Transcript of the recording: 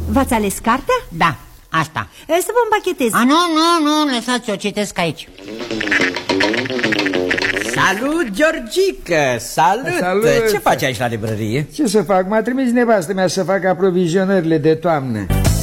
V-ați ales cartea? Da, asta. Să vă împachetez. Nu, lăsați-o, citesc aici. Salut, Georgică! Salut! Ce faci aici la librărie? Ce să fac? M-a trimis nevastă mea să fac aprovizionările de toamnă.